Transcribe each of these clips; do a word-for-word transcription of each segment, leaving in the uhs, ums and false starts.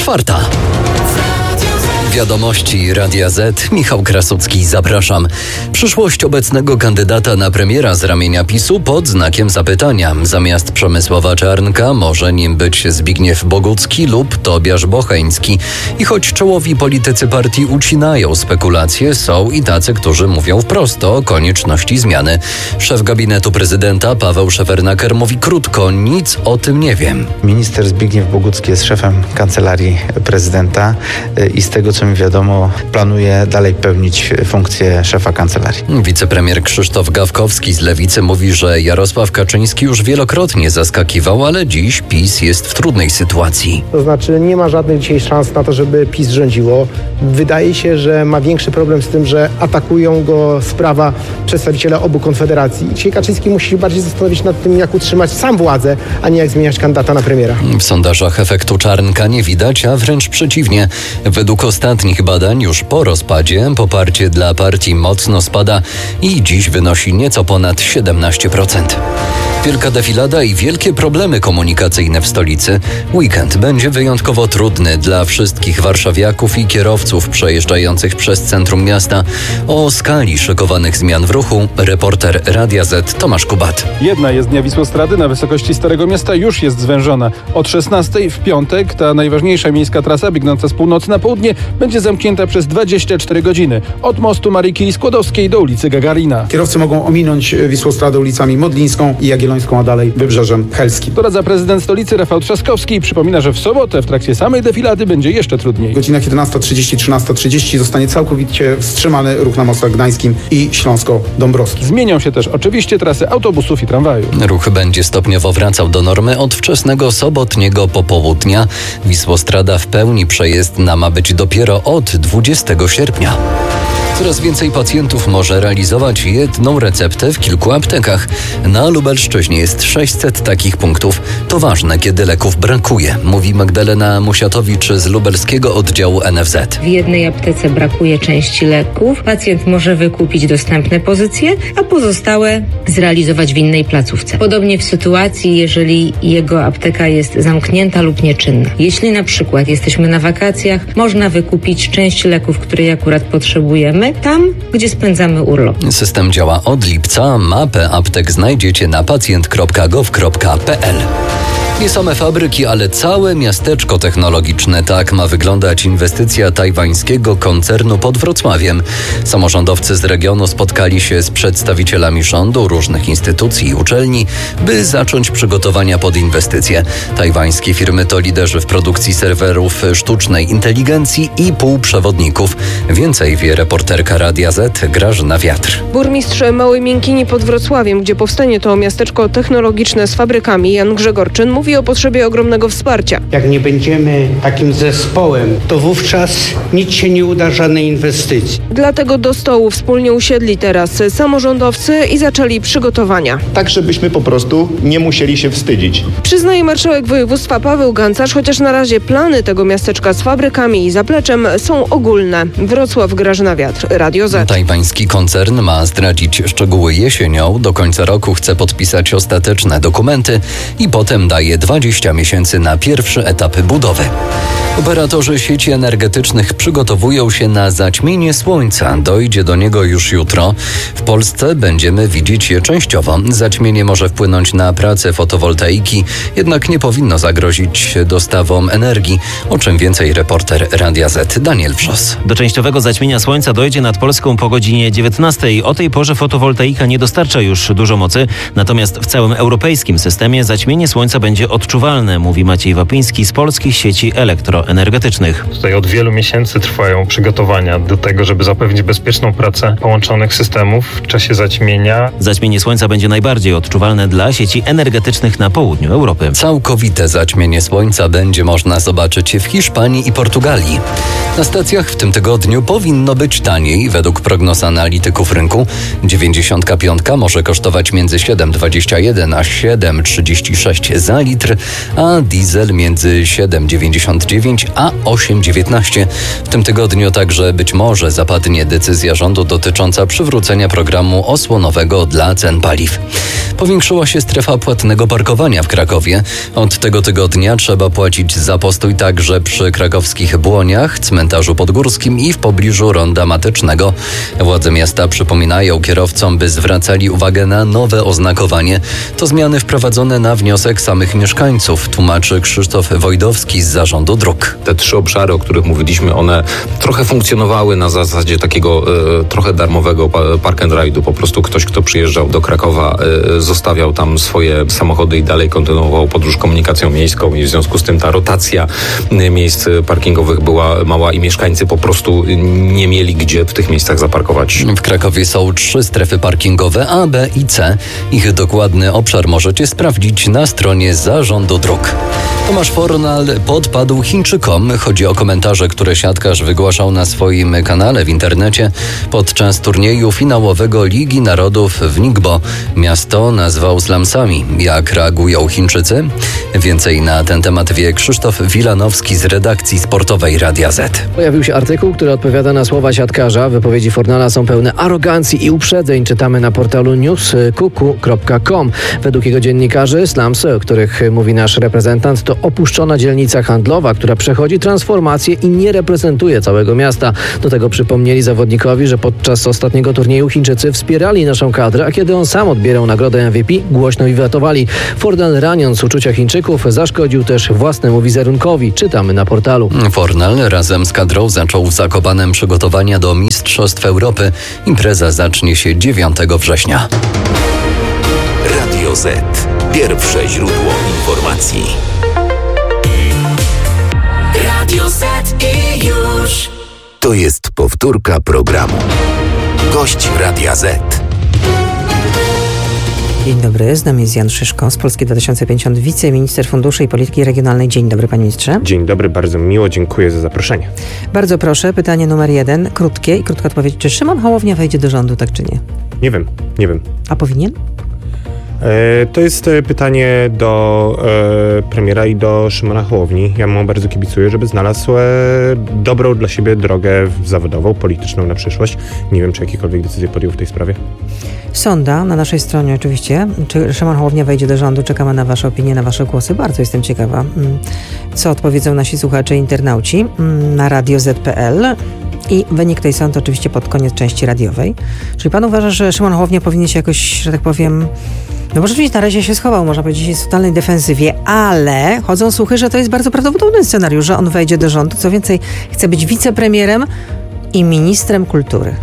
czwarta. Wiadomości Radia Z. Michał Krasucki, zapraszam. Przyszłość obecnego kandydata na premiera z ramienia PiSu pod znakiem zapytania. Zamiast Przemysława Czarnka może nim być Zbigniew Bogucki lub Tobiasz Bocheński. I choć czołowi politycy partii ucinają spekulacje, są i tacy, którzy mówią wprost o konieczności zmiany. Szef gabinetu prezydenta Paweł Szefernaker mówi krótko, nic o tym nie wiem. Minister Zbigniew Bogucki jest szefem kancelarii prezydenta i z tego, co mi wiadomo, planuje dalej pełnić funkcję szefa kancelarii. Wicepremier Krzysztof Gawkowski z Lewicy mówi, że Jarosław Kaczyński już wielokrotnie zaskakiwał, ale dziś PiS jest w trudnej sytuacji. To znaczy nie ma żadnych dzisiaj szans na to, żeby PiS rządziło. Wydaje się, że ma większy problem z tym, że atakują go z prawa przedstawiciele obu konfederacji. I dzisiaj Kaczyński musi się bardziej zastanowić nad tym, jak utrzymać sam władzę, a nie jak zmieniać kandydata na premiera. W sondażach efektu Czarnka nie widać, a wręcz przeciwnie. Według ostatnich badań już po rozpadzie poparcie dla partii mocno spada i dziś wynosi nieco ponad siedemnaście procent. Wielka defilada i wielkie problemy komunikacyjne w stolicy. Weekend będzie wyjątkowo trudny dla wszystkich warszawiaków i kierowców przejeżdżających przez centrum miasta. O skali szykowanych zmian w ruchu reporter Radia Z Tomasz Kubat. Jedna jezdnia Wisłostrady na wysokości Starego Miasta już jest zwężona. Od szesnastej w piątek ta najważniejsza miejska trasa biegnąca z północy na południe będzie zamknięta przez dwadzieścia cztery godziny. Od mostu Marii Curie Skłodowskiej do ulicy Gagarina. Kierowcy mogą ominąć Wisłostradę ulicami Modlińską i Jagiellońską, a dalej Wybrzeżem Helskim. Doradza prezydent stolicy Rafał Trzaskowski i przypomina, że w sobotę w trakcie samej defilady będzie jeszcze trudniej. W godzinach jedenasta trzydzieści do trzynastej trzydzieści zostanie całkowicie wstrzymany ruch na mostach gdańskim i Śląsko-Dąbrowskim. Zmienią się też oczywiście trasy autobusów i tramwaju. Ruch będzie stopniowo wracał do normy od wczesnego sobotniego popołudnia. Wisłostrada w pełni przejezdna ma być dopiero od dwudziestego sierpnia. Coraz więcej pacjentów może realizować jedną receptę w kilku aptekach. Na Lubelszczyźnie jest sześćset takich punktów. To ważne, kiedy leków brakuje, mówi Magdalena Musiatowicz z lubelskiego oddziału N F Z. W jednej aptece brakuje części leków. Pacjent może wykupić dostępne pozycje, a pozostałe zrealizować w innej placówce. Podobnie w sytuacji, jeżeli jego apteka jest zamknięta lub nieczynna. Jeśli na przykład jesteśmy na wakacjach, można wykupić część leków, której akurat potrzebujemy, tam, gdzie spędzamy urlop. System działa od lipca. Mapę aptek znajdziecie na pacjent kropka gov kropka pe el. Nie same fabryki, ale całe miasteczko technologiczne. Tak ma wyglądać inwestycja tajwańskiego koncernu pod Wrocławiem. Samorządowcy z regionu spotkali się z przedstawicielami rządu, różnych instytucji i uczelni, by zacząć przygotowania pod inwestycje. Tajwańskie firmy to liderzy w produkcji serwerów sztucznej inteligencji i półprzewodników. Więcej wie reporterka Radia Z Grażyna Wiatr. Burmistrz Małej Miękini pod Wrocławiem, gdzie powstanie to miasteczko technologiczne z fabrykami, Jan Grzegorczyn, mówi o potrzebie ogromnego wsparcia. Jak nie będziemy takim zespołem, to wówczas nic się nie uda, żadnej inwestycji. Dlatego do stołu wspólnie usiedli teraz samorządowcy i zaczęli przygotowania. Tak, żebyśmy po prostu nie musieli się wstydzić. Przyznaje marszałek województwa Paweł Gancarz, chociaż na razie plany tego miasteczka z fabrykami i zapleczem są ogólne. Wrocław, Grażyna Wiatr, Radio Z. Tajwański koncern ma zdradzić szczegóły jesienią. Do końca roku chce podpisać ostateczne dokumenty i potem daje dwadzieścia miesięcy na pierwszy etap budowy. Operatorzy sieci energetycznych przygotowują się na zaćmienie słońca. Dojdzie do niego już jutro. W Polsce będziemy widzieć je częściowo. Zaćmienie może wpłynąć na pracę fotowoltaiki, jednak nie powinno zagrozić dostawom energii. O czym więcej reporter Radia Z Daniel Wrzos. Do częściowego zaćmienia słońca dojdzie nad Polską po godzinie dziewiętnastej. O tej porze fotowoltaika nie dostarcza już dużo mocy, natomiast w całym europejskim systemie zaćmienie słońca będzie odczuwalne, mówi Maciej Wapiński z Polskich Sieci Elektroenergetycznych. Tutaj od wielu miesięcy trwają przygotowania do tego, żeby zapewnić bezpieczną pracę połączonych systemów w czasie zaćmienia. Zaćmienie słońca będzie najbardziej odczuwalne dla sieci energetycznych na południu Europy. Całkowite zaćmienie słońca będzie można zobaczyć w Hiszpanii i Portugalii. Na stacjach w tym tygodniu powinno być taniej. Według prognoz analityków rynku dziewięćdziesiątka piątka może kosztować między siedem dwadzieścia jeden a siedem trzydzieści sześć za litr, a diesel między siedem dziewięćdziesiąt dziewięć dziewięć a osiem dziewiętnaście. W tym tygodniu także być może zapadnie decyzja rządu dotycząca przywrócenia programu osłonowego dla cen paliw. Powiększyła się strefa płatnego parkowania w Krakowie. Od tego tygodnia trzeba płacić za postój także przy krakowskich Błoniach, cmentarzu podgórskim i w pobliżu ronda Matycznego. Władze miasta przypominają kierowcom, by zwracali uwagę na nowe oznakowanie. To zmiany wprowadzone na wniosek samych mieszkańców, tłumaczy Krzysztof Wojdowski z Zarządu Dróg. Te trzy obszary, o których mówiliśmy, one trochę funkcjonowały na zasadzie takiego e, trochę darmowego park and ride'u. Po prostu ktoś, kto przyjeżdżał do Krakowa, e, zostawiał tam swoje samochody i dalej kontynuował podróż komunikacją miejską i w związku z tym ta rotacja miejsc parkingowych była mała i mieszkańcy po prostu nie mieli gdzie w tych miejscach zaparkować. W Krakowie są trzy strefy parkingowe A, B i C. Ich dokładny obszar możecie sprawdzić na stronie Zarządu Dróg. Tomasz Fornal podpadł Chińczykom. Chodzi o komentarze, które siatkarz wygłaszał na swoim kanale w internecie podczas turnieju finałowego Ligi Narodów w Ningbo. Miasto nazwał slumsami. Jak reagują Chińczycy? Więcej na ten temat wie Krzysztof Wilanowski z redakcji sportowej Radia Z. Pojawił się artykuł, który odpowiada na słowa siatkarza. Wypowiedzi Fornala są pełne arogancji i uprzedzeń. Czytamy na portalu news kuku kropka com. Według jego dziennikarzy slumsy, o których mówi nasz reprezentant, to opuszczona dzielnica handlowa, która przechodzi transformację i nie reprezentuje całego miasta. Do tego przypomnieli zawodnikowi, że podczas ostatniego turnieju Chińczycy wspierali naszą kadrę, a kiedy on sam odbierał nagrodę M V P, głośno wiwatowali. Fornal, raniąc uczucia Chińczyków, zaszkodził też własnemu wizerunkowi. Czytamy na portalu. Fornal razem z kadrą zaczął w Zakopanem przygotowania do Mistrzostw Europy. Impreza zacznie się dziewiątego września. Radio Z. Pierwsze źródło informacji. Radio Z i już. To jest powtórka programu. Gość Radia Z. Dzień dobry, z nami jest Jan Szyszko z Polski dwa tysiące pięćdziesiąt, wiceminister funduszy i polityki regionalnej. Dzień dobry, panie ministrze. Dzień dobry, bardzo miło, dziękuję za zaproszenie. Bardzo proszę, pytanie numer jeden, krótkie i krótka odpowiedź. Czy Szymon Hołownia wejdzie do rządu, tak czy nie? Nie wiem, nie wiem. A powinien? To jest pytanie do e, premiera i do Szymona Hołowni. Ja mu bardzo kibicuję, żeby znalazł e, dobrą dla siebie drogę zawodową, polityczną na przyszłość. Nie wiem, czy jakiekolwiek decyzje podjął w tej sprawie. Sonda na naszej stronie oczywiście. Czy Szymon Hołownia wejdzie do rządu? Czekamy na wasze opinie, na wasze głosy. Bardzo jestem ciekawa, co odpowiedzą nasi słuchacze i internauci na radio zet kropka pe el. I wynik tej sądy oczywiście pod koniec części radiowej. Czyli pan uważa, że Szymon Hołownia powinien się jakoś, że tak powiem... No bo rzeczywiście na razie się schował, można powiedzieć, jest w totalnej defensywie, ale chodzą słuchy, że to jest bardzo prawdopodobny scenariusz, że on wejdzie do rządu. Co więcej, chce być wicepremierem i ministrem kultury.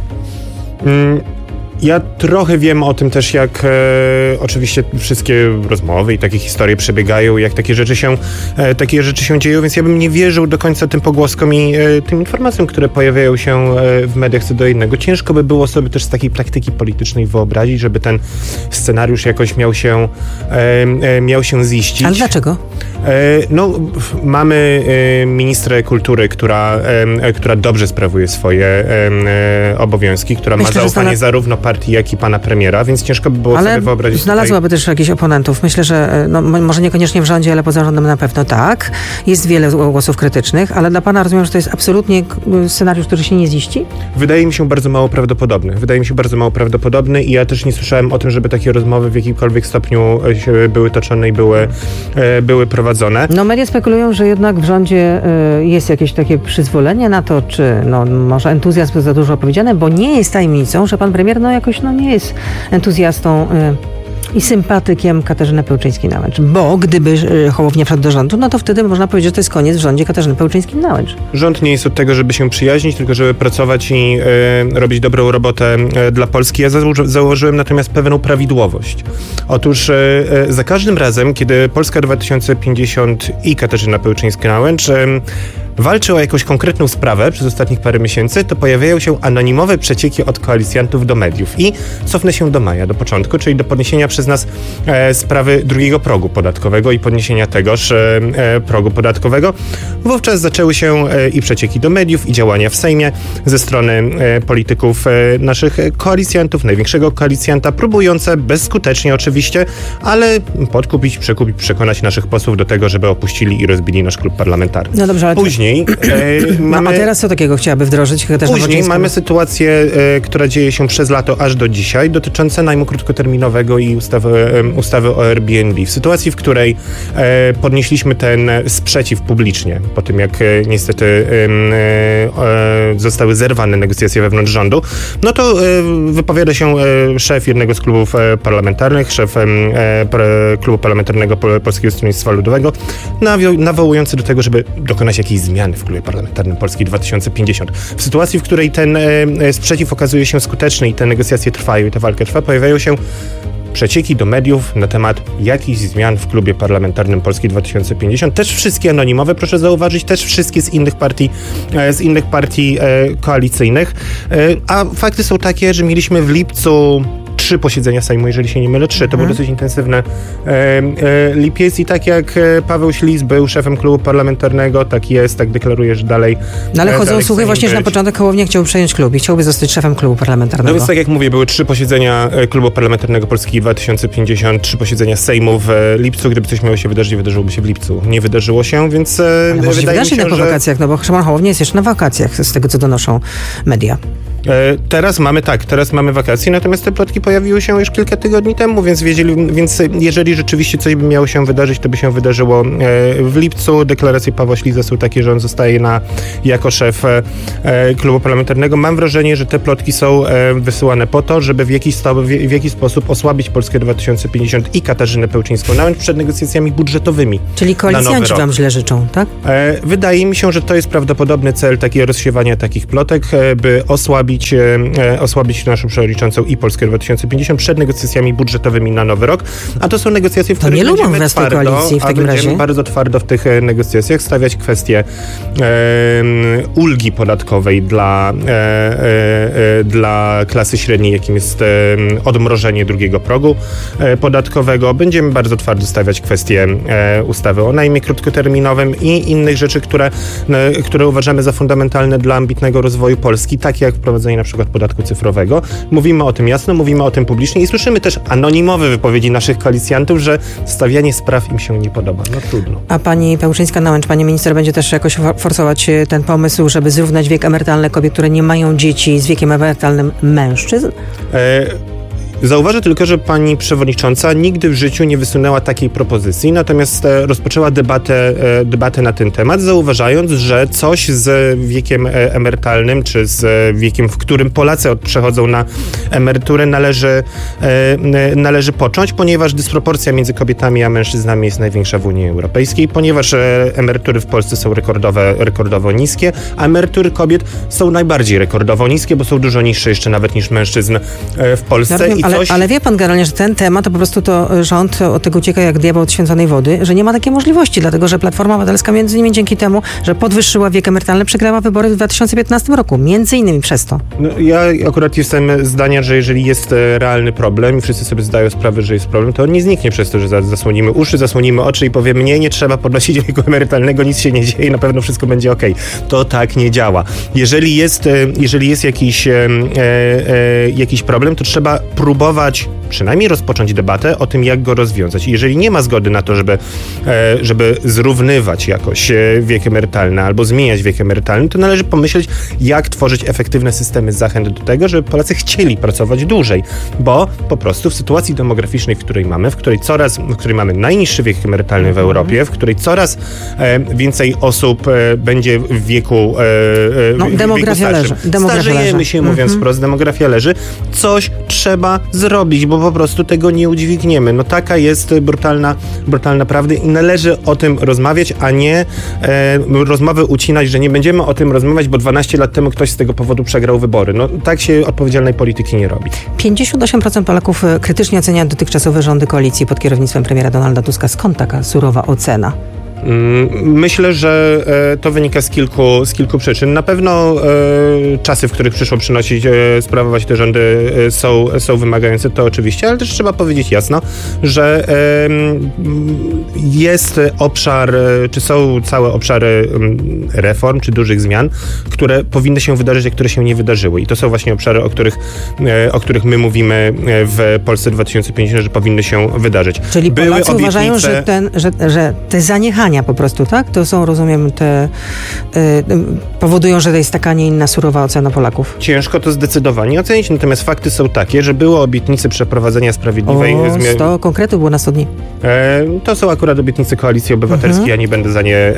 Mm. Ja trochę wiem o tym też, jak e, oczywiście wszystkie rozmowy i takie historie przebiegają, jak takie rzeczy się e, takie rzeczy się dzieją, więc ja bym nie wierzył do końca tym pogłoskom i e, tym informacjom, które pojawiają się e, w mediach co do innego. Ciężko by było sobie też z takiej praktyki politycznej wyobrazić, żeby ten scenariusz jakoś miał się e, e, miał się ziścić. Ale dlaczego? E, no, mamy e, ministrę kultury, która, e, która dobrze sprawuje swoje e, obowiązki, która Myślę, ma zaufanie zarówno partii, jak i pana premiera, więc ciężko by było ale sobie wyobrazić. Znalazłaby tutaj... też jakichś oponentów. Myślę, że no, może niekoniecznie w rządzie, ale poza rządem na pewno tak. Jest wiele głosów krytycznych, ale dla pana rozumiem, że to jest absolutnie scenariusz, który się nie ziści? Wydaje mi się bardzo mało prawdopodobny. Wydaje mi się bardzo mało prawdopodobny i ja też nie słyszałem o tym, żeby takie rozmowy w jakimkolwiek stopniu były toczone i były, były prowadzone. No media spekulują, że jednak w rządzie jest jakieś takie przyzwolenie na to, czy no, może entuzjazm za dużo powiedziane, bo nie jest tajemnicą, że pan premier no jakoś no, nie jest entuzjastą y, i sympatykiem Katarzyny Pełczyńskiej-Nałęcz. Bo gdyby y, Hołownia wszedł do rządu, no to wtedy można powiedzieć, że to jest koniec w rządzie Katarzyny Pełczyńskiej-Nałęcz. Rząd nie jest od tego, żeby się przyjaźnić, tylko żeby pracować i y, robić dobrą robotę y, dla Polski. Ja założy, założyłem natomiast pewną prawidłowość. Otóż y, y, za każdym razem, kiedy Polska dwa tysiące pięćdziesiąt i Katarzyna Pełczyńska-Nałęcz y, walczy o jakąś konkretną sprawę przez ostatnich parę miesięcy, to pojawiają się anonimowe przecieki od koalicjantów do mediów. I cofnę się do maja, do początku, czyli do podniesienia przez nas e, sprawy drugiego progu podatkowego i podniesienia tegoż e, e, progu podatkowego. Wówczas zaczęły się e, i przecieki do mediów, i działania w Sejmie ze strony e, polityków e, naszych koalicjantów, największego koalicjanta, próbujące bezskutecznie oczywiście, ale podkupić, przekupić, przekonać naszych posłów do tego, żeby opuścili i rozbili nasz klub parlamentarny. No dobrze, ale Później e, mamy... No, a teraz co takiego chciałaby wdrożyć? Też Później mamy sytuację, e, która dzieje się przez lato aż do dzisiaj, dotyczące najmu krótkoterminowego i ustawy, e, ustawy o Airbnb. W sytuacji, w której e, podnieśliśmy ten sprzeciw publicznie, po tym jak e, niestety e, e, zostały zerwane negocjacje wewnątrz rządu, no to e, wypowiada się e, szef jednego z klubów e, parlamentarnych, szef e, e, klubu parlamentarnego Polskiego Stronnictwa Ludowego, nawią, nawołujący do tego, żeby dokonać jakiejś zmiany w klubie parlamentarnym Polski dwa tysiące pięćdziesiąt. W sytuacji, w której ten e, sprzeciw okazuje się skuteczny i te negocjacje trwają i ta walka trwa, pojawiają się przecieki do mediów na temat jakichś zmian w klubie parlamentarnym Polski dwa tysiące pięćdziesiąt. Też wszystkie anonimowe, proszę zauważyć, też wszystkie z innych partii, z innych partii koalicyjnych. A fakty są takie, że mieliśmy w lipcu trzy posiedzenia Sejmu, jeżeli się nie mylę, trzy. To był dosyć intensywny e, e, lipiec i tak jak Paweł Ślis był szefem klubu parlamentarnego, tak jest, tak deklaruje, że dalej... No ale chodzą słuchy właśnie, że na początek Hołownia chciał przejąć klub i chciałby zostać szefem klubu parlamentarnego. No więc tak jak mówię, były trzy posiedzenia klubu parlamentarnego Polski dwa tysiące pięćdziesiąt, trzy posiedzenia Sejmu w lipcu. Gdyby coś miało się wydarzyć, wydarzyłoby się w lipcu. Nie wydarzyło się, więc ale może się wydaje mi się, po że... wakacjach, no bo Szymon Hołownia jest jeszcze na wakacjach, z tego co donoszą media. E, teraz mamy tak, teraz mamy wakacje, natomiast te plotki pojawiły się już kilka tygodni temu, więc, wiedzieli, więc jeżeli rzeczywiście coś by miało się wydarzyć, to by się wydarzyło e, w lipcu. Deklaracje Pawła Śliza są takie, że on zostaje na, jako szef e, klubu parlamentarnego. Mam wrażenie, że te plotki są e, wysyłane po to, żeby w jakiś, sto, w, w jakiś sposób osłabić Polskę dwa tysiące pięćdziesiąt i Katarzynę Pełczyńską, nawet przed negocjacjami budżetowymi. Czyli koalicjanci wam źle życzą, tak? E, wydaje mi się, że to jest prawdopodobny cel takiego rozsiewania takich plotek, e, by osłabić E, osłabić naszą przewodniczącą i Polskę dwa tysiące pięćdziesiąt przed negocjacjami budżetowymi na nowy rok. A to są negocjacje, w to których nie będziemy twardo, koalicji w takim a będziemy razie. bardzo twardo w tych e, negocjacjach stawiać kwestię e, ulgi podatkowej dla, e, e, dla klasy średniej, jakim jest e, odmrożenie drugiego progu e, podatkowego. Będziemy bardzo twardo stawiać kwestię e, ustawy o najmie krótkoterminowym i innych rzeczy, które, e, które uważamy za fundamentalne dla ambitnego rozwoju Polski, takie jak wprowadzenie na przykład podatku cyfrowego. Mówimy o tym jasno, mówimy o tym publicznie i słyszymy też anonimowe wypowiedzi naszych koalicjantów, że stawianie spraw im się nie podoba. No trudno. A pani Pełczyńska-Nałęcz, pani minister, będzie też jakoś forsować ten pomysł, żeby zrównać wiek emerytalny kobiet, które nie mają dzieci, z wiekiem emerytalnym mężczyzn? E- Zauważę tylko, że pani przewodnicząca nigdy w życiu nie wysunęła takiej propozycji, natomiast rozpoczęła debatę, debatę na ten temat, zauważając, że coś z wiekiem emerytalnym, czy z wiekiem, w którym Polacy przechodzą na emeryturę, należy, należy począć, ponieważ dysproporcja między kobietami a mężczyznami jest największa w Unii Europejskiej, ponieważ emerytury w Polsce są rekordowe, rekordowo niskie, a emerytury kobiet są najbardziej rekordowo niskie, bo są dużo niższe jeszcze nawet niż mężczyzn w Polsce. No, ale, ale wie pan generalnie, że ten temat to po prostu to rząd od tego ucieka jak diabeł od święconej wody, że nie ma takiej możliwości, dlatego że Platforma Obywatelska między innymi dzięki temu, że podwyższyła wiek emerytalny, przegrała wybory w dwa tysiące piętnastym roku. Między innymi przez to. No, ja akurat jestem zdania, że jeżeli jest realny problem i wszyscy sobie zdają sprawę, że jest problem, to on nie zniknie przez to, że zasłonimy uszy, zasłonimy oczy i powiemy, nie, nie trzeba podnosić wieku emerytalnego, nic się nie dzieje i na pewno wszystko będzie okej. To tak nie działa. Jeżeli jest, jeżeli jest jakiś, e, e, jakiś problem, to trzeba próbować przynajmniej rozpocząć debatę o tym, jak go rozwiązać. I jeżeli nie ma zgody na to, żeby, e, żeby zrównywać jakoś wiek emerytalny albo zmieniać wiek emerytalny, to należy pomyśleć, jak tworzyć efektywne systemy zachęt do tego, żeby Polacy chcieli pracować dłużej. Bo po prostu w sytuacji demograficznej, w której mamy, w której coraz, w której mamy najniższy wiek emerytalny w Europie, w której coraz e, więcej osób e, będzie w wieku e, no, w demografia wieku starszym. leży. Demografia Starzejemy leży. się, mówiąc Mhm. wprost, demografia leży. Coś trzeba zrobić, bo po prostu tego nie udźwigniemy. No taka jest brutalna, brutalna prawda i należy o tym rozmawiać, a nie e, rozmowy ucinać, że nie będziemy o tym rozmawiać, bo dwanaście lat temu ktoś z tego powodu przegrał wybory. No tak się odpowiedzialnej polityki nie robi. pięćdziesiąt osiem procent Polaków krytycznie ocenia dotychczasowe rządy koalicji pod kierownictwem premiera Donalda Tuska. Skąd taka surowa ocena? Myślę, że to wynika z kilku, z kilku przyczyn. Na pewno czasy, w których przyszło przynosić, sprawować te rządy są, są wymagające, to oczywiście, ale też trzeba powiedzieć jasno, że jest obszar, czy są całe obszary reform, czy dużych zmian, które powinny się wydarzyć, a które się nie wydarzyły. I to są właśnie obszary, o których, o których my mówimy w Polsce dwa tysiące pięćdziesiąt, że powinny się wydarzyć. Czyli Były Polacy obietnice... uważają, że, ten, że, że te zaniechania po prostu, tak? To są, rozumiem, te y, y, powodują, że to jest taka, nie inna surowa ocena Polaków. Ciężko to zdecydowanie ocenić, natomiast fakty są takie, że było obietnice przeprowadzenia sprawiedliwej zmiany. sto konkretów było na sto dni. E, to są akurat obietnice Koalicji Obywatelskiej, mhm. ja nie będę za nie e,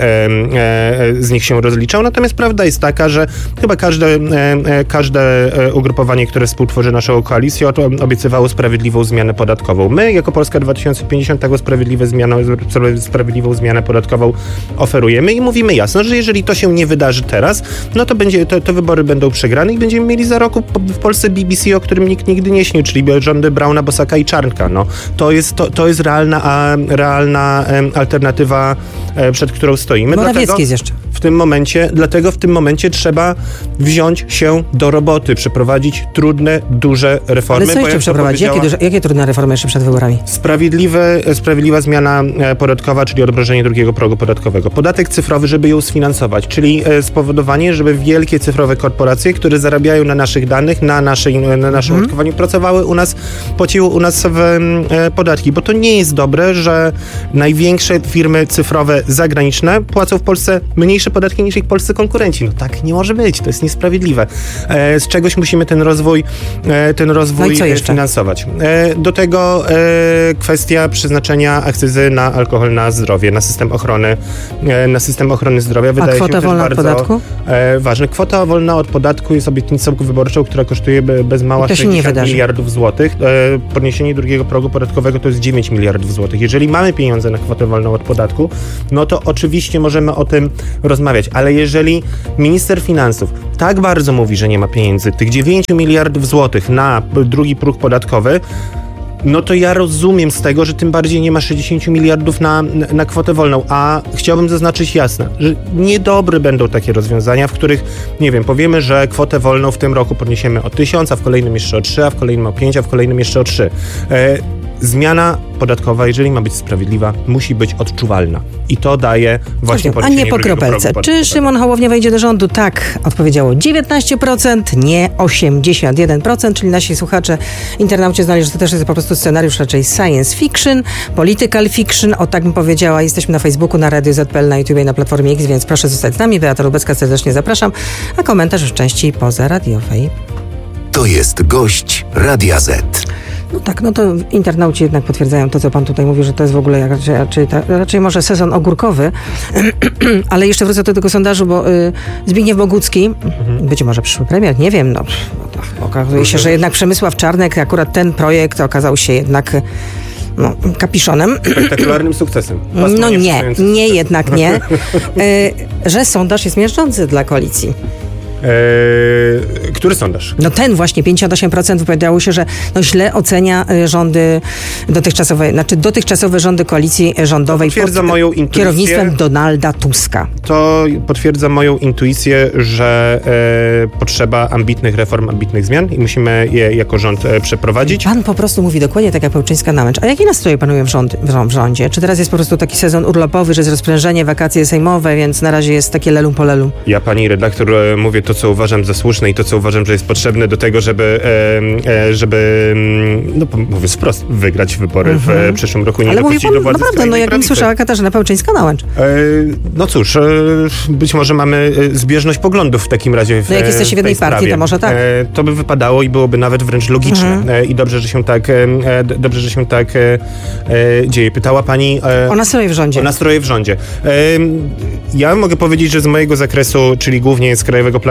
e, z nich się rozliczał, natomiast prawda jest taka, że chyba każde, e, każde ugrupowanie, które współtworzy naszą koalicję, obiecywało sprawiedliwą zmianę podatkową. My, jako Polska dwa tysiące pięćdziesiąt, taką sprawiedliwe zmianę, sprawiedliwą zmianę podatkową oferujemy i mówimy jasno, że jeżeli to się nie wydarzy teraz, no to będzie, to, to wybory będą przegrane i będziemy mieli za rok w Polsce B B C, o którym nikt nigdy nie śnił, czyli rządy Brauna, Bosaka i Czarnka. No, to jest, to, to jest realna, a, realna em, alternatywa, e, przed którą stoimy. Morawiecki jest jeszcze. W tym momencie, dlatego w tym momencie trzeba wziąć się do roboty, przeprowadzić trudne, duże reformy. Ale co jeszcze przeprowadzić? Jakie, duże, jakie trudne reformy jeszcze przed wyborami? Sprawiedliwe, sprawiedliwa zmiana podatkowa, czyli odmrożenie drugiego progu podatkowego. Podatek cyfrowy, żeby ją sfinansować, czyli spowodowanie, żeby wielkie cyfrowe korporacje, które zarabiają na naszych danych, na, naszej, na naszym mhm. użytkowaniu, pracowały u nas, płaciły u nas w e, podatki, bo to nie jest dobre, że największe firmy cyfrowe zagraniczne płacą w Polsce mniejsze podatki niż ich polscy konkurenci. No tak nie może być, to jest niesprawiedliwe. E, z czegoś musimy ten rozwój, e, ten rozwój no finansować. E, do tego e, kwestia przeznaczenia akcyzy na alkohol na zdrowie, na system ochrony, e, na system ochrony zdrowia. Wydaje A kwota się wolna też od podatku? E, ważne. Kwota wolna od podatku jest obietnicą wyborczą, która kosztuje bez mała sześćdziesiąt miliardów złotych. E, podniesienie drugiego progu podatkowego to jest dziewięć miliardów złotych. Jeżeli mamy pieniądze na kwotę wolną od podatku, no to oczywiście możemy o tym rozmawiać, ale jeżeli minister finansów tak bardzo mówi, że nie ma pieniędzy, tych dziewięć miliardów złotych na drugi próg podatkowy, no to ja rozumiem z tego, że tym bardziej nie ma sześćdziesiąt miliardów na, na, na kwotę wolną, a chciałbym zaznaczyć jasno, że niedobre będą takie rozwiązania, w których, nie wiem, powiemy, że kwotę wolną w tym roku podniesiemy o tysiąc, a w kolejnym jeszcze o trzy, a w kolejnym o pięć, a w kolejnym jeszcze o trzy. E, zmiana podatkowa, jeżeli ma być sprawiedliwa, musi być odczuwalna. I to daje właśnie A nie po kropelce. Czy Szymon Hołownia wejdzie do rządu? Tak, odpowiedziało dziewiętnaście procent, nie osiemdziesiąt jeden procent, czyli nasi słuchacze, internauci znali, że to też jest po prostu scenariusz raczej science fiction, political fiction, o tak bym powiedziała. Jesteśmy na Facebooku, na Radio Z P L, na YouTubie, na Platformie X, więc proszę zostać z nami. Beata Lubecka, serdecznie zapraszam, a komentarz w części pozaradiowej. To jest gość Radia Z. No tak, no to internauci jednak potwierdzają to, co pan tutaj mówi, że to jest w ogóle raczej, raczej, raczej może sezon ogórkowy. Ale jeszcze wrócę do tego sondażu, bo y, Zbigniew Bogucki, mhm. być może przyszły premier, nie wiem, no, no okazuje się, że jednak Przemysław Czarnek, akurat ten projekt okazał się jednak no, kapiszonem. Spektakularnym sukcesem. No nie, nie, jednak nie. Y, że sondaż jest miażdżący dla koalicji. Eee, który sondaż? No ten właśnie, pięćdziesiąt osiem procent wypowiadało się, że no źle ocenia rządy dotychczasowe, znaczy dotychczasowe rządy koalicji rządowej potwierdza pod moją intuicję, kierownictwem Donalda Tuska. To potwierdza moją intuicję, że e, potrzeba ambitnych reform, ambitnych zmian i musimy je jako rząd e, przeprowadzić. Pan po prostu mówi dokładnie tak jak Pełczyńska na mecz. A jakie nastroje panują w, rząd, w rządzie? Czy teraz jest po prostu taki sezon urlopowy, że jest rozprężenie, wakacje sejmowe, więc na razie jest takie lelum po lelum? Ja, pani redaktor, e, mówię to, co uważam za słuszne i to, co uważam, że jest potrzebne do tego, żeby, e, e, żeby no mówiąc wprost, wygrać wybory mm-hmm. w przyszłym roku. Nie Ale mówi pan, do władzy naprawdę, no jakbym słyszała Katarzyna Pełczyńska-Nałęcz. E, no cóż, e, być może mamy zbieżność poglądów w takim razie w No jak jesteście w jednej partii, sprawie. To może tak. E, to by wypadało i byłoby nawet wręcz logiczne. Mm-hmm. E, I dobrze, że się tak e, dobrze, że się tak e, e, dzieje. Pytała pani e, o nastroje w rządzie. O nastroje w rządzie. E, ja mogę powiedzieć, że z mojego zakresu, czyli głównie z Krajowego Planu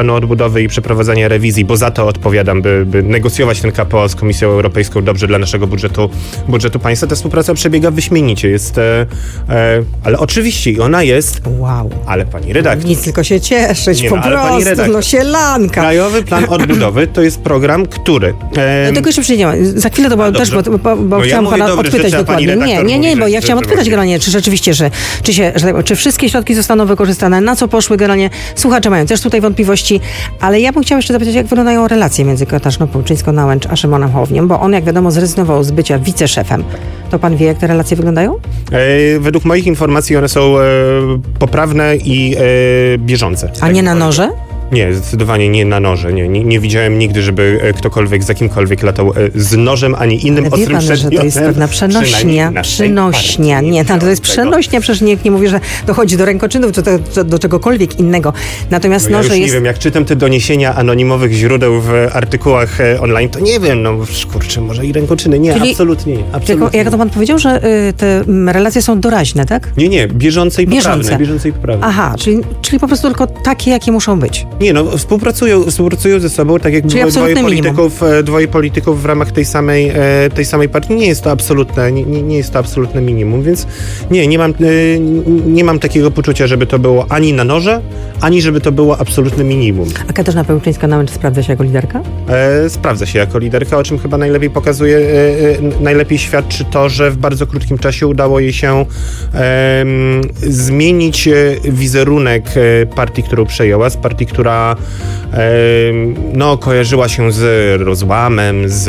planu odbudowy i przeprowadzania rewizji, bo za to odpowiadam, by, by negocjować ten K P O z Komisją Europejską dobrze dla naszego budżetu, budżetu państwa. Ta współpraca przebiega wyśmienicie. Jest, e, e, ale oczywiście i ona jest... Wow. Ale pani redaktor... Nic, tylko się cieszyć, Nie po no, ale pani prostu, redaktor, no sielanka. Krajowy Plan Odbudowy to jest program, który... E, No, tylko jeszcze przyjdziemy. Za chwilę to było też, bo, bo, bo No ja chciałam mówię pana dobre odpytać rzeczy, a pani dokładnie. Nie, redaktor nie, nie, mówi, bo że- ja chciałam że odpytać właśnie- generalnie, czy rzeczywiście, że, czy, się, że czy wszystkie środki zostaną wykorzystane, na co poszły generalnie. Słuchacze mają też tutaj wątpliwości, ale ja bym chciała jeszcze zapytać, jak wyglądają relacje między Katarzyną Pełczyńską-Nałęcz a Szymonem Hołowniem, bo on, jak wiadomo, zrezygnował z bycia wiceszefem. To pan wie, jak te relacje wyglądają? E, według moich informacji one są e, poprawne i e, bieżące. A nie na noże? Nie, zdecydowanie nie na noże. Nie, nie, nie widziałem nigdy, żeby e, ktokolwiek za kimkolwiek latał e, z nożem, ani innym Ale wie ostrym pan, że to przedmiotem. jest pewna przynajmniej przenośnia, naszej przynośnia. partii. Nie, no, to jest Tego. przenośnia, przecież nikt nie mówi, że dochodzi do rękoczynów, czy do, do, do czegokolwiek innego. Natomiast No ja noże już jest... nie wiem, jak czytam te doniesienia anonimowych źródeł w artykułach e, online, to nie wiem, no kurczę, może i rękoczyny. Nie, Czyli- absolutnie nie. Jak, Absolutnie. jak to pan powiedział, że y, te mm, relacje są doraźne, tak? Nie, nie, bieżące i poprawne. Bieżące. Bieżące i poprawne. Aha, czyli, czyli po prostu tylko takie, jakie muszą być. Nie, no współpracują, współpracują ze sobą, tak jak Czyli dwoje, dwoje, absolutne polityków, e, dwoje polityków w ramach tej samej, e, tej samej partii. Nie jest to absolutne, nie, nie nie jest to absolutne minimum, więc nie, nie mam, e, nie mam takiego poczucia, żeby to było ani na noże, ani żeby to było absolutne minimum. A Katarzyna Pełczyńska-Nałęcz sprawdza się jako liderka? E, sprawdza się jako liderka, o czym chyba najlepiej pokazuje, e, e, najlepiej świadczy to, że w bardzo krótkim czasie udało jej się e, zmienić e, wizerunek e, partii, którą przejęła, z partii, która e, no, kojarzyła się z rozłamem, z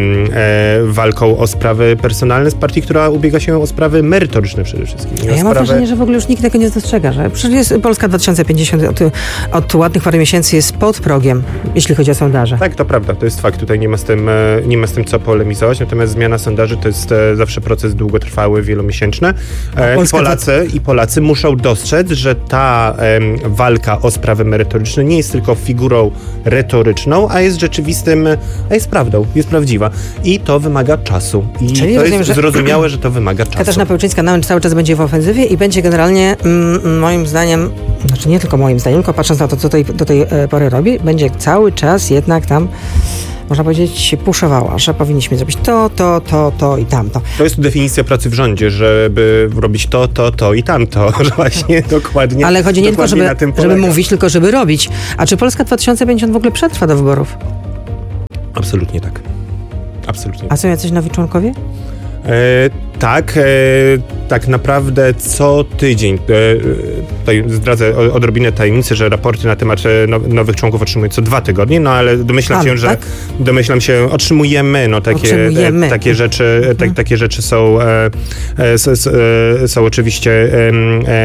e, walką o sprawy personalne, z partii, która ubiega się o sprawy merytoryczne przede wszystkim. I A o ja mam sprawy- wrażenie, że w ogóle już nikt tego nie dostrzega, że przecież jest Polska dwa tysiące pięćdziesiąt od, od ładnych parę miesięcy jest pod progiem, jeśli chodzi o sondaże. Tak, to prawda, to jest fakt, tutaj nie ma z tym, e, nie ma z tym co polemizować, natomiast zmiana sondaży to jest e, zawsze proces długotrwały, wielomiesięczny e, i, Polska Polacy, i Polacy muszą dostrzec, że ta em, walka o sprawy merytoryczne nie jest tylko figurą retoryczną, a jest rzeczywistym, a jest prawdą, jest prawdziwa i to wymaga czasu i Czyli to rozumiem, jest że- zrozumiałe, że to wymaga czasu. Katarzyna Pełczyńska-Nałęcz cały czas będzie w ofensywie i będzie generalnie mm, moim zdaniem, znaczy nie tylko moim zdaniem, tylko patrząc na to, co tej, do tej e, pory robi, będzie cały czas jednak tam, można powiedzieć, puszowała, że powinniśmy zrobić to, to, to, to i tamto. To jest definicja pracy w rządzie, żeby robić to, to, to i tamto, że właśnie dokładnie. Ale chodzi nie tylko, dokładnie żeby, na tym żeby polega. mówić, tylko żeby robić. A czy Polska dwa tysiące pięćdziesiąt w ogóle przetrwa do wyborów? Absolutnie tak. Absolutnie. A są jacyś nowi członkowie? E, tak, e, tak naprawdę co tydzień, e, tutaj zdradzę o- odrobinę tajemnicy, że raporty na temat e, now, nowych członków otrzymuję co dwa tygodnie, no ale domyślam A, się, że tak? domyślam się, otrzymujemy, no takie, Otrzymujemy. E, takie rzeczy, Mhm. tak, takie rzeczy są, e, e, s, s, e, są oczywiście em,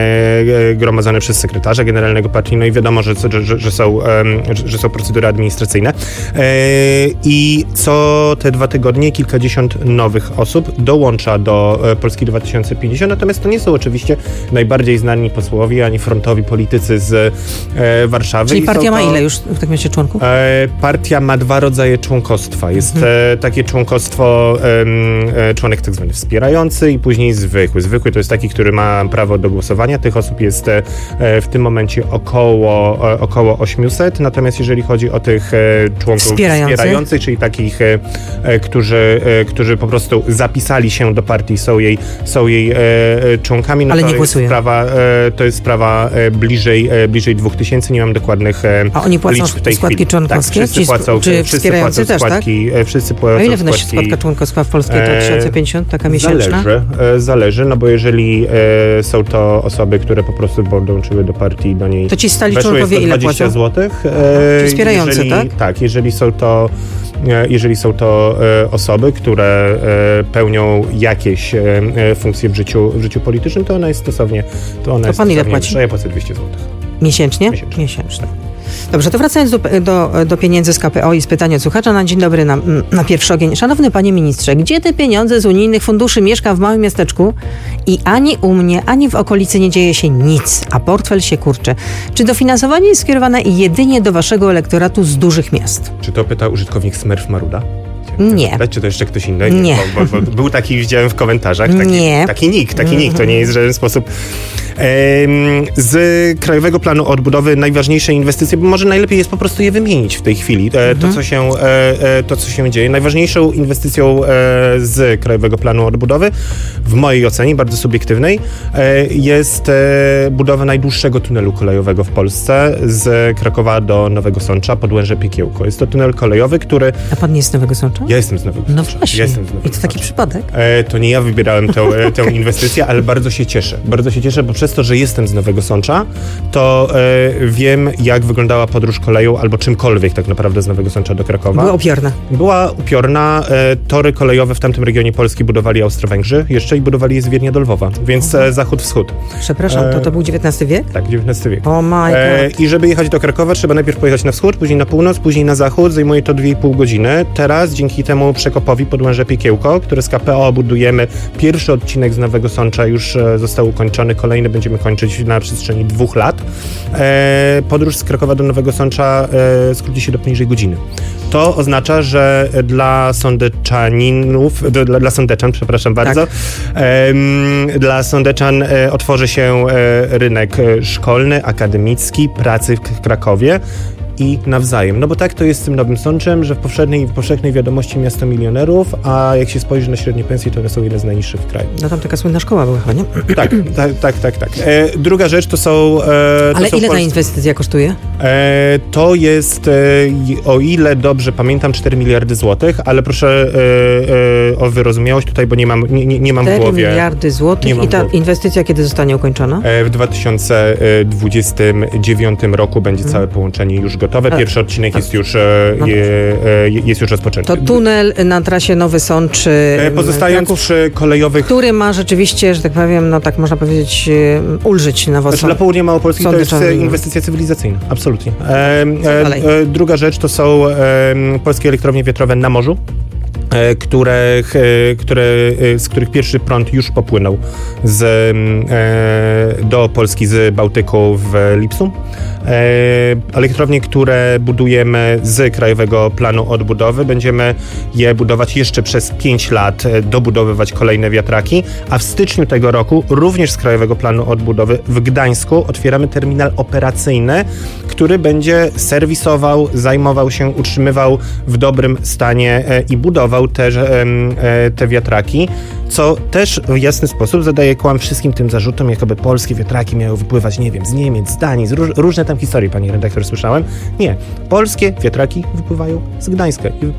e, gromadzone przez sekretarza generalnego partii, no i wiadomo, że, że, że, że, są, em, że, że są procedury administracyjne. E, I co te dwa tygodnie kilkadziesiąt nowych osób dołącza do e, Polski dwa tysiące pięćdziesiąt, natomiast to nie są oczywiście najbardziej znani posłowie, ani frontowi politycy z e, Warszawy. Czyli I partia są ma to- ile już w takim razie członków? E, partia ma dwa rodzaje członkostwa. Jest Mhm. e, takie członkostwo, em, e, członek tak zwany wspierający i później zwykły. Zwykły to jest taki, który ma prawo do głosowania. Tych osób jest e, w tym momencie około, e, około osiemset, natomiast jeżeli chodzi o tych e, członków Wspierających. wspierających, czyli takich, e, e, którzy, e, którzy po prostu zapisali się do partii, są jej, są jej e, e, członkami, no Ale to nie jest głosują. sprawa, e, to jest sprawa e, bliżej, e, bliżej dwóch tysięcy, nie mam dokładnych e, A oni płacą liczb w tej składki chwili. członkowskie? Tak, wszyscy Ci sp- płacą, czy wszyscy wspierający płacą też, tak? składki, e, wszyscy płacą A ile wynosi składki. składka członkowska w Polskiej dwa tysiące pięćdziesiąt, taka miesięczna? Zależy, e, zależy, no bo jeżeli e, są to osoby, które po prostu dołączyły do partii i do niej To ci stali weszło, jest członkowie to ile dwadzieścia płacą? złotych. Czyli wspierający, jeżeli, tak? Tak, jeżeli są to e, jeżeli są to e, osoby, które e, pełnią jakieś e, e, funkcje w życiu, w życiu politycznym, to ona jest stosownie to ona To jest pan ile stosownie płaci? wyższa. Ja płacę dwieście złotych. Miesięcznie? Miesięcznie. Miesięcznie. Dobrze, to wracając do, do, do pieniędzy z K P O i z pytania od słuchacza na dzień dobry na, na pierwszy ogień. Szanowny panie ministrze, gdzie te pieniądze z unijnych funduszy? Mieszkam w małym miasteczku i ani u mnie, ani w okolicy nie dzieje się nic, a portfel się kurczy. Czy dofinansowanie jest skierowane jedynie do waszego elektoratu z dużych miast? Czy to pyta użytkownik Smurf Maruda? Chciałem Nie. Czy to jeszcze ktoś inny? Nie. Bo, bo, bo był taki, widziałem w komentarzach, taki, nie. taki nick, taki nick, to nie jest w żaden sposób. Z Krajowego Planu Odbudowy najważniejsze inwestycje, bo może najlepiej jest po prostu je wymienić w tej chwili, mhm. to, co się, to, co się dzieje. Najważniejszą inwestycją z Krajowego Planu Odbudowy, w mojej ocenie, bardzo subiektywnej, jest budowa najdłuższego tunelu kolejowego w Polsce z Krakowa do Nowego Sącza, Podłęże Piekiełko. Jest to tunel kolejowy, który... A pan nie jest z Nowego Sącza? Ja jestem z Nowego No Sącza. właśnie. Ja jestem z Nowego I to taki Sącza. przypadek? E, to nie ja wybierałem tę, tę inwestycję, ale bardzo się cieszę. Bardzo się cieszę, bo przez to, że jestem z Nowego Sącza, to e, wiem, jak wyglądała podróż koleją, albo czymkolwiek tak naprawdę z Nowego Sącza do Krakowa. Była upiorna. Była upiorna. E, tory kolejowe w tamtym regionie Polski budowali Austro-Węgrzy, jeszcze i budowali je z Wiednia do Lwowa, więc e, zachód-wschód. Przepraszam, to to był dziewiętnasty wiek? Tak, dziewiętnasty wiek. Oh my e, God. I żeby jechać do Krakowa, trzeba najpierw pojechać na wschód, później na północ, później na zachód. Zajmuje to dwie i pół godziny. Teraz, dzięki temu przekopowi Podłęże Piekiełko, które z K P O budujemy, pierwszy odcinek z Nowego Sącza już e, został ukończony, kolejny będziemy kończyć na przestrzeni dwóch lat. E, podróż z Krakowa do Nowego Sącza e, skróci się do poniżej godziny. To oznacza, że dla sądeczaninów, dla, dla sądeczan, przepraszam bardzo, tak. e, dla sądeczan e, otworzy się e, rynek szkolny, akademicki, pracy w Krakowie i nawzajem. No bo tak to jest z tym Nowym Sączem, że w powszechnej, w powszechnej wiadomości miasto milionerów, a jak się spojrzy na średnie pensje, to one są jedne z najniższych w kraju. No tam taka słynna szkoła była chyba, nie? Tak, tak, tak, tak. tak. E, druga rzecz to są... E, to Ale są ile Polscy... ta inwestycja kosztuje? E, to jest, e, o ile dobrze pamiętam, cztery miliardy złotych, ale proszę e, e, o wyrozumiałość tutaj, bo nie mam, nie, nie, nie mam w głowie... cztery miliardy złotych i ta inwestycja kiedy zostanie ukończona? E, w dwa tysiące dwudziestym dziewiątym roku będzie hmm. całe połączenie już gotowe. Pierwszy odcinek jest już, no je, jest już rozpoczęty. To tunel na trasie Nowy Sącz... Pozostając Kraków, przy kolejowych... Który ma rzeczywiście, że tak powiem, no tak można powiedzieć, ulżyć na znaczy, Dla południa Małopolski to jest inwestycja cywilizacyjna. Absolutnie. E, e, druga rzecz to są e, polskie elektrownie wiatrowe na morzu, Które, które, z których pierwszy prąd już popłynął z, e, do Polski z Bałtyku w lipcu. E, elektrownie, które budujemy z Krajowego Planu Odbudowy, będziemy je budować jeszcze przez pięć lat, dobudowywać kolejne wiatraki, a w styczniu tego roku również z Krajowego Planu Odbudowy w Gdańsku otwieramy terminal operacyjny, który będzie serwisował, zajmował się, utrzymywał w dobrym stanie e, i budował Te, te wiatraki, co też w jasny sposób zadaje kłam wszystkim tym zarzutom, jakoby polskie wiatraki miały wypływać, nie wiem, z Niemiec, z Danii, z róż, różne tam historie, pani redaktor, słyszałem. Nie, polskie wiatraki wypływają z Gdańska.